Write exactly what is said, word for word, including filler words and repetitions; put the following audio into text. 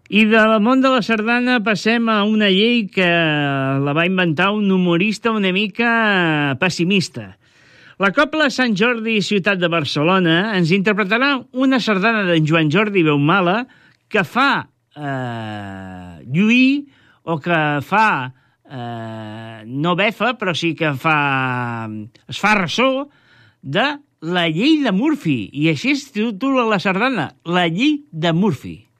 I del món de la sardana passem a una llei que la va inventar un humorista una mica pessimista. La Cobla Sant Jordi Ciutat de Barcelona ens interpretarà una sardana d'en Joan Jordi Beumala que fa eh, lluir o que fa eh, no befa, però sí que fa es fa ressò de la llei de Murphy, i així es titula la sardana, la llei de Murphy.